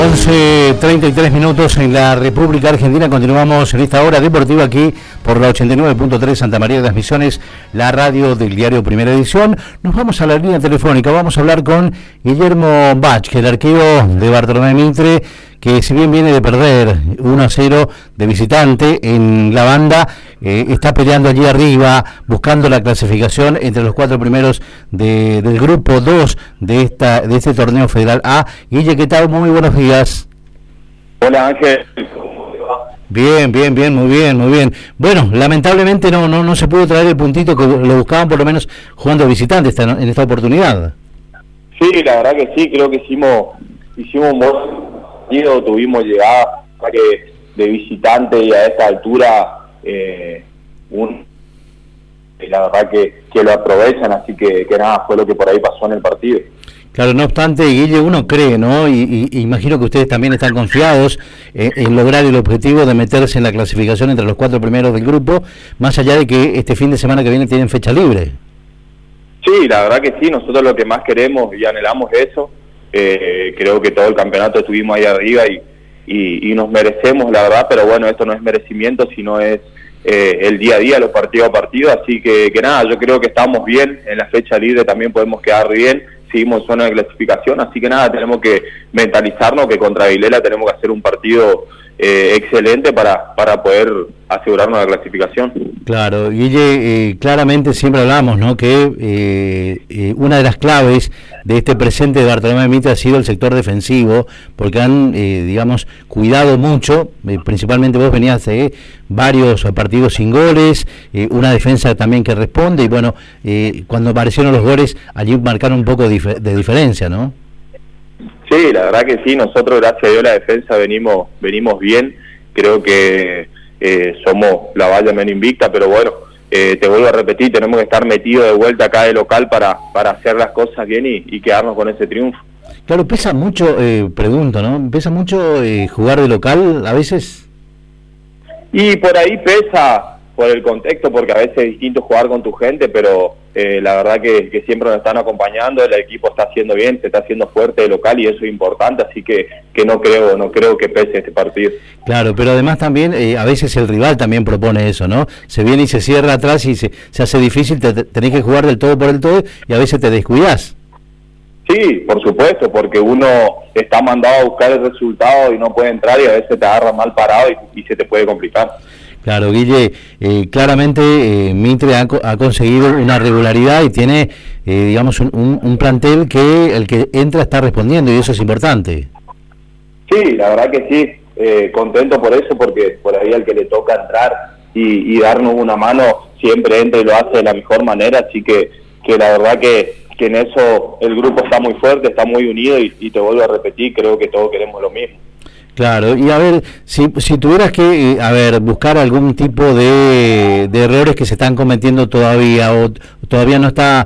11:33 en la República Argentina. Continuamos en esta hora deportiva aquí por la 89.3 Santa María de las Misiones, la radio del diario Primera Edición. Nos vamos a la línea telefónica, vamos a hablar con Guillermo Bach, el arquero de Bartolomé Mitre, que si bien viene de perder 1-0 de visitante en la banda, está peleando allí arriba, buscando la clasificación entre los 4 primeros del grupo 2 de este torneo Federal A. Guille, ¿qué tal? Muy buenos días. Hola, Ángel. Bien, muy bien. Bueno, lamentablemente no se pudo traer el puntito que lo buscaban, por lo menos jugando de visitante en esta oportunidad. Sí, la verdad que sí, creo que hicimos un buen partido, tuvimos llegada de visitante y a esta altura la verdad que lo aprovechan, así que nada, fue lo que por ahí pasó en el partido. Claro, no obstante, Guille, uno cree, ¿no? Y imagino que ustedes también están confiados en lograr el objetivo de meterse en la clasificación entre los 4 primeros del grupo, más allá de que este fin de semana que viene tienen fecha libre. Sí, la verdad que sí, nosotros lo que más queremos y anhelamos es eso. Creo que todo el campeonato estuvimos ahí arriba y nos merecemos, la verdad, pero bueno, esto no es merecimiento, sino es el día a día, los partidos a partido, así que nada, yo creo que estamos bien, en la fecha libre también podemos quedar bien, seguimos en zona de clasificación, así que nada, tenemos que mentalizarnos que contra Vilela tenemos que hacer un partido excelente para poder asegurarnos la clasificación. Claro, Guille, claramente siempre hablamos, ¿no?, que una de las claves de este presente de Bartolomé Mitre ha sido el sector defensivo, porque han, cuidado mucho, principalmente vos venías de varios partidos sin goles, una defensa también que responde, y bueno, cuando aparecieron los goles, allí marcaron un poco de diferencia, ¿no? Sí, la verdad que sí, nosotros gracias a Dios la defensa venimos bien, creo que somos la valla menos invicta, pero bueno, te vuelvo a repetir, tenemos que estar metidos de vuelta acá de local para hacer las cosas bien y quedarnos con ese triunfo. Claro, pesa mucho, pregunto, ¿no? ¿Pesa mucho jugar de local a veces? Y por ahí pesa, por el contexto, porque a veces es distinto jugar con tu gente, pero la verdad que siempre nos están acompañando, el equipo está haciendo bien, se está haciendo fuerte de local y eso es importante, así que no creo que pese este partido. Claro, pero además también a veces el rival también propone eso, ¿no? Se viene y se cierra atrás y se hace difícil, tenés que jugar del todo por el todo y a veces te descuidás. Sí, por supuesto, porque uno está mandado a buscar el resultado y no puede entrar y a veces te agarra mal parado y se te puede complicar. Claro, Guille, claramente Mitre ha conseguido una regularidad y tiene, un plantel que el que entra está respondiendo y eso es importante. Sí, la verdad que sí, contento por eso, porque por ahí al que le toca entrar y darnos una mano siempre entra y lo hace de la mejor manera, así que la verdad que en eso el grupo está muy fuerte, está muy unido y te vuelvo a repetir, creo que todos queremos lo mismo. Claro, y a ver, si tuvieras que, buscar algún tipo de errores que se están cometiendo todavía, o todavía no está,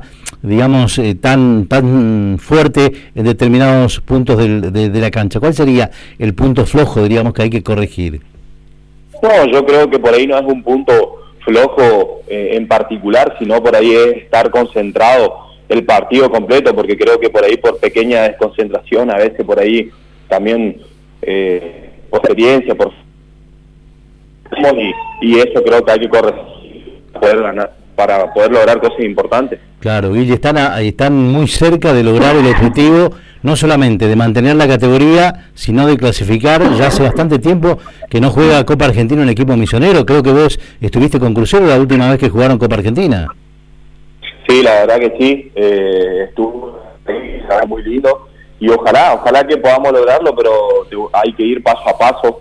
tan fuerte en determinados puntos de la cancha, ¿cuál sería el punto flojo, que hay que corregir? No, yo creo que por ahí no es un punto flojo en particular, sino por ahí es estar concentrado el partido completo, porque creo que por ahí por pequeña desconcentración, a veces por ahí también... por experiencia, y eso creo que hay que corregir para poder lograr cosas importantes. Claro, Guille, están muy cerca de lograr el objetivo, no solamente de mantener la categoría, sino de clasificar. Ya hace bastante tiempo que no juega Copa Argentina un equipo misionero. Creo que vos estuviste con Crucero la última vez que jugaron Copa Argentina. Sí, la verdad que sí, estuvo muy lindo. Y ojalá que podamos lograrlo, pero hay que ir paso a paso.